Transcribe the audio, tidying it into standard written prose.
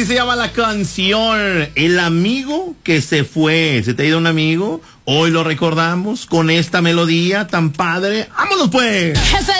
se llama la canción. El amigo que se fue. ¿Se te ha ido un amigo? Hoy lo recordamos con esta melodía tan padre. ¡Vámonos pues!